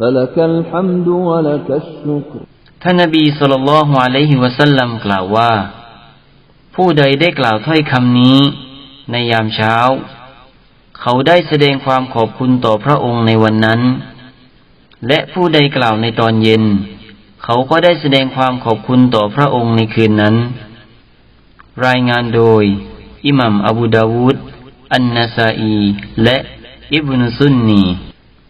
فلك الحمد ولك الشكر ท่านนบีศ็อลลัลลอฮุอะลัยฮิวะซัลลัมกล่าวว่าผู้ใดได้กล่าวถ้อยคำนี้ในยามเช้าเขาได้แสดงความขอบคุณต่อพระองค์ในวันนั้นและผู้ใดกล่าวในตอนเย็นเขาก็ได้แสดงความขอบคุณต่อพระองค์ในคืนนั้นรายงานโดยอิหม่ามอบูดาวูดอันนาซาอีและอิบนุซุนนี